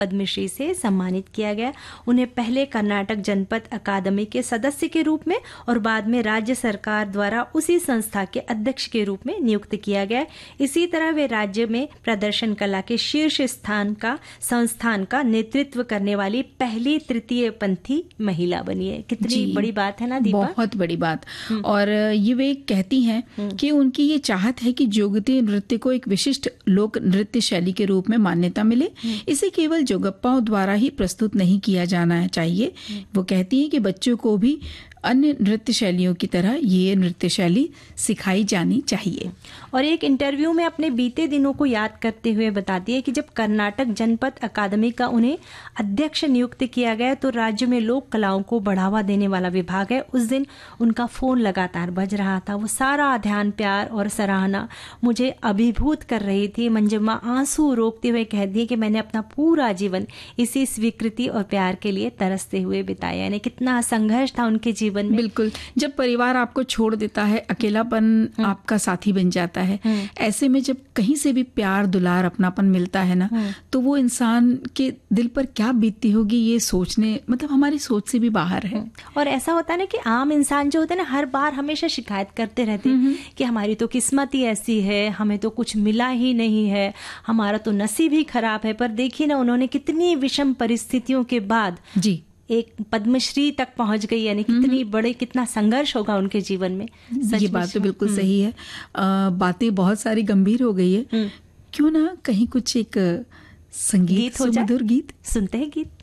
पद्मश्री से सम्मानित किया गया। उन्हें पहले कर्नाटक जनपद अकादमी के सदस्य के रूप में और बाद में राज्य सरकार द्वारा उसी संस्था के अध्यक्ष के रूप में नियुक्त किया गया। इसी तरह वे राज्य में प्रदर्शन कला के शीर्ष संस्थान का नेतृत्व करने वाली पहली तृतीय पंथी महिला बनी है। कितनी बड़ी बात है ना दीपा? बहुत बड़ी बात। और ये वे कहती हैं कि उनकी ये चाहत है कि जोगती नृत्य को एक विशिष्ट लोक नृत्य शैली के रूप में मान्यता मिले। इसे केवल जोगप्पाओं द्वारा ही प्रस्तुत नहीं किया जाना चाहिए। वो कहती हैं कि बच्चों को भी अन्य नृत्य शैलियों की तरह ये नृत्य शैली सिखाई जानी चाहिए। और एक इंटरव्यू में अपने बीते दिनों को याद करते हुए बताती है कि जब कर्नाटक जनपद अकादमी का उन्हें अध्यक्ष नियुक्त किया गया तो राज्य में लोक कलाओं को बढ़ावा देने वाला विभाग है, उस दिन उनका फोन लगातार बज रहा था। वो सारा ध्यान, प्यार और सराहना मुझे अभिभूत कर रही थी। मंजम्मा आंसू रोकते हुए कहती है कि मैंने अपना पूरा जीवन इसी स्वीकृति और प्यार के लिए तरसते हुए बिताया। यानी कितना संघर्ष था उनके जीवन में। बिल्कुल, जब परिवार आपको छोड़ देता है, अकेलापन आपका साथी बन जाता है, ऐसे में जब कहीं से भी प्यार, दुलार, अपनापन मिलता है ना, तो वो इंसान के दिल पर क्या बीतती होगी ये सोचने, मतलब हमारी सोच से भी बाहर है। और ऐसा होता है ना कि आम इंसान जो होते हैं ना, हर बार हमेशा शिकायत करते रहते हैं कि हमारी तो किस्मत ही ऐसी है, हमें तो कुछ मिला ही नहीं है, हमारा तो नसीब ही खराब है। पर देखिए ना, उन्होंने कितनी विषम परिस्थितियों के बाद जी एक पद्मश्री तक पहुंच गई। यानी कितना संघर्ष होगा उनके जीवन में। ये बात तो बिल्कुल सही है। बातें बहुत सारी गंभीर हो गई है। क्यों ना कहीं कुछ एक संगीत, सुमधुर गीत सुनते हैं। गीत